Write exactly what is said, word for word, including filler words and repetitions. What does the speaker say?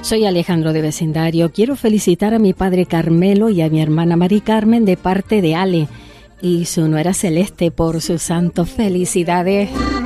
Soy Alejandro de Vecindario. Quiero felicitar a mi padre Carmelo y a mi hermana Mari Carmen de parte de Ale y su nuera Celeste por sus santos. Felicidades.